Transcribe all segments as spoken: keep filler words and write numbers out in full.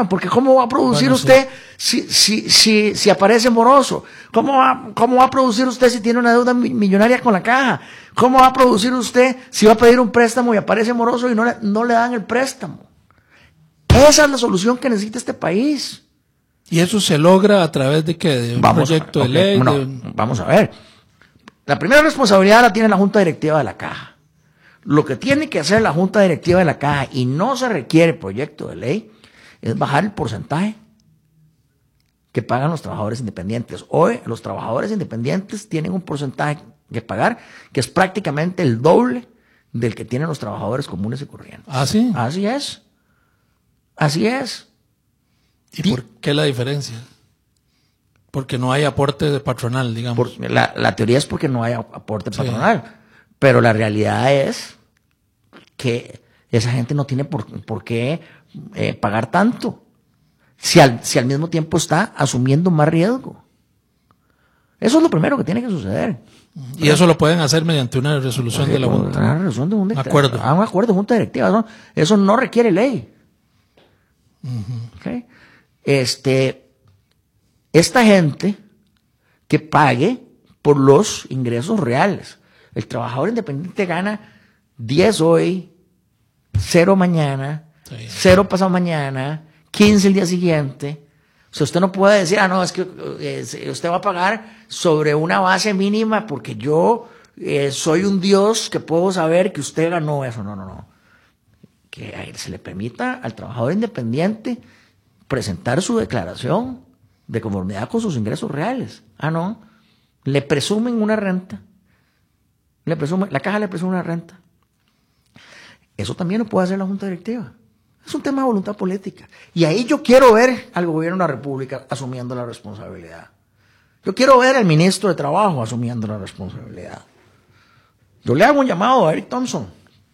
caja, porque ¿cómo va a producir Bueno, usted sí. si, si, si, si aparece moroso? ¿Cómo va, ¿Cómo va a producir usted si tiene una deuda millonaria con la caja? ¿Cómo va a producir usted si va a pedir un préstamo y aparece moroso y no le, no le dan el préstamo? Esa es la solución que necesita este país. ¿Y eso se logra a través de qué? ¿De un Vamos proyecto a, de okay, ley? No, de un... Vamos a ver. La primera responsabilidad la tiene la Junta Directiva de la Caja. Lo que tiene que hacer la Junta Directiva de la Caja, y no se requiere proyecto de ley, es bajar el porcentaje que pagan los trabajadores independientes. Hoy los trabajadores independientes tienen un porcentaje que pagar que es prácticamente el doble del que tienen los trabajadores comunes y corrientes. ¿Ah, sí? Así es. Así es. ¿Y por qué la diferencia? Porque no hay aporte de patronal, digamos. Por, la, la teoría es porque no hay aporte patronal, sí. Pero la realidad es que esa gente no tiene por, por qué eh, pagar tanto, si al, si al mismo tiempo está asumiendo más riesgo. Eso es lo primero que tiene que suceder. Y eso lo pueden hacer mediante una resolución sí, de la Junta. Una resolución de Junta. Acuerdo. Ah, un acuerdo de Junta Directiva. Eso, eso no requiere ley. Uh-huh. ¿Okay? Este, esta gente que pague por los ingresos reales. El trabajador independiente gana diez hoy, cero mañana, sí. cero pasado mañana, quince el día siguiente. O sea, usted no puede decir, ah, no, es que eh, usted va a pagar sobre una base mínima porque yo eh, soy un Dios que puedo saber que usted ganó eso. No, no, no. Que se le permita al trabajador independiente presentar su declaración de conformidad con sus ingresos reales. Ah, no. Le presumen una renta. Le presume, la caja le presume una renta. Eso también lo puede hacer la Junta Directiva. Es un tema de voluntad política. Y ahí yo quiero ver al gobierno de la República asumiendo la responsabilidad. Yo quiero ver al ministro de Trabajo asumiendo la responsabilidad. Yo le hago un llamado a Eric Thompson.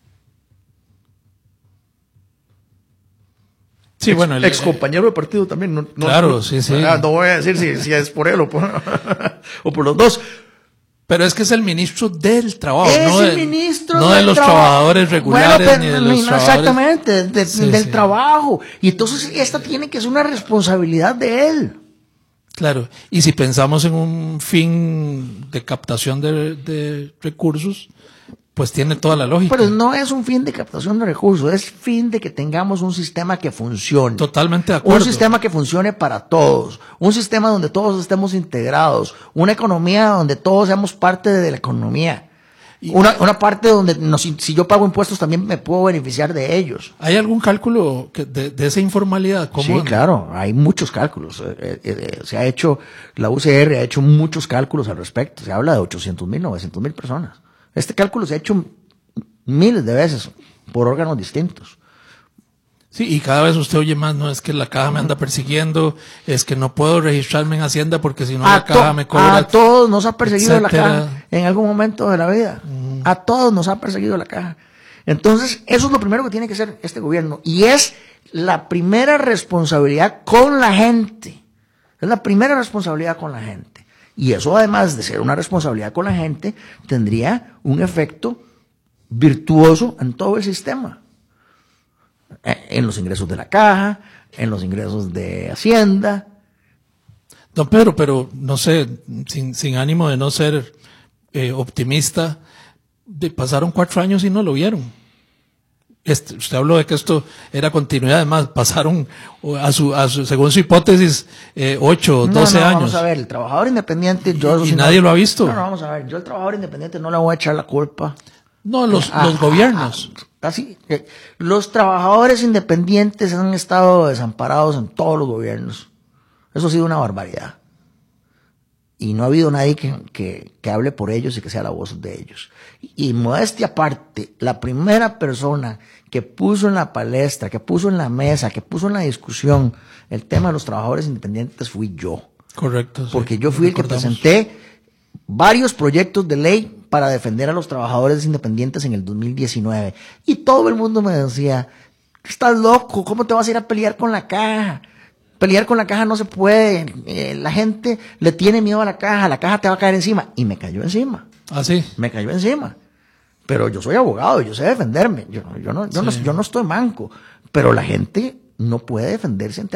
Sí, ex, bueno, el, ex compañero de partido también. No, no, claro, no, sí, sí. No voy a decir si, si es por él o por, o por los dos. Pero es que es el ministro del trabajo, es no, el de, ministro no de los trabajo. trabajadores regulares, bueno, pero, ni de los no, trabajadores... Exactamente, de, sí, del sí. trabajo. Y entonces esta tiene que ser una responsabilidad de él. Claro, y si pensamos en un fin de captación de, de recursos, pues tiene toda la lógica. Pero no es un fin de captación de recursos, es fin de que tengamos un sistema que funcione. Totalmente de acuerdo. Un sistema que funcione para todos, un sistema donde todos estemos integrados, una economía donde todos seamos parte de la economía. Y una, una parte donde nos, si yo pago impuestos también me puedo beneficiar de ellos. ¿Hay algún cálculo que de, de esa informalidad? ¿Cómo sí, anda? Claro, hay muchos cálculos. Eh, eh, se ha hecho, la U C R ha hecho muchos cálculos al respecto. Se habla de ochocientos mil, novecientos mil personas. Este cálculo se ha hecho miles de veces por órganos distintos. Sí, y cada vez usted oye más, no es que la caja me anda persiguiendo, es que no puedo registrarme en Hacienda porque si no a la caja me cobra. A todos nos ha perseguido etcétera. la caja en algún momento de la vida. Mm. A todos nos ha perseguido la caja. Entonces, eso es lo primero que tiene que hacer este gobierno. Y es la primera responsabilidad con la gente. Es la primera responsabilidad con la gente. Y eso, además de ser una responsabilidad con la gente, tendría un efecto virtuoso en todo el sistema. En los ingresos de la caja, en los ingresos de Hacienda. Don Pedro, pero no sé, sin, sin ánimo de no ser eh, optimista, de, pasaron cuatro años y no lo vieron. Este, usted habló de que esto era continuidad, además pasaron, a su, a su, según su hipótesis, eh, ocho o doce no, no, años. Vamos a ver, el trabajador independiente... Yo, y si nadie no, lo ha visto. No, no, vamos a ver, yo al trabajador independiente no le voy a echar la culpa. No, los, a, los gobiernos. A, a, así, eh, los trabajadores independientes han estado desamparados en todos los gobiernos. Eso ha sido una barbaridad. Y no ha habido nadie que, que, que hable por ellos y que sea la voz de ellos. Y modestia aparte, la primera persona que puso en la palestra, que puso en la mesa, que puso en la discusión el tema de los trabajadores independientes fui yo. Correcto. Sí, porque yo fui el que presenté varios proyectos de ley para defender a los trabajadores independientes en el dos mil diecinueve. Y todo el mundo me decía, estás loco, ¿cómo te vas a ir a pelear con la caja? Pelear con la caja no se puede, eh, la gente le tiene miedo a la caja, la caja te va a caer encima. Y me cayó encima. ¿Ah, sí? Me cayó encima. Pero yo soy abogado, yo sé defenderme. Yo, yo, no, yo, sí. no, yo no estoy manco. Pero la gente no puede defenderse ante